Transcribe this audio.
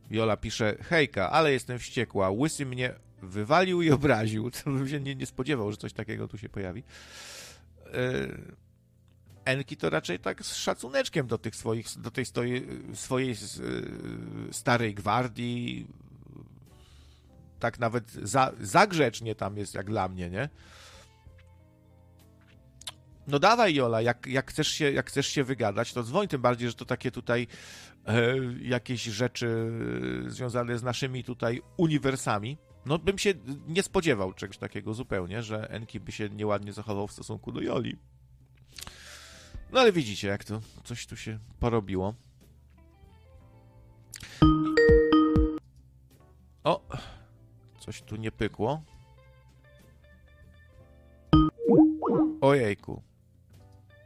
Jola pisze, hejka, ale jestem wściekła. Łysy mnie wywalił i obraził. To bym się nie spodziewał, że coś takiego tu się pojawi. Enki to raczej tak z szacuneczkiem do tych do tej swojej starej gwardii. Tak nawet za grzecznie tam jest, jak dla mnie, nie? No dawaj, Jola, jak chcesz się wygadać, to dzwoń, tym bardziej, że to takie tutaj jakieś rzeczy związane z naszymi tutaj uniwersami. No bym się nie spodziewał czegoś takiego zupełnie, że Enki by się nieładnie zachował w stosunku do Joli. No ale widzicie, jak to coś tu się porobiło. O, coś tu nie pykło. Ojejku.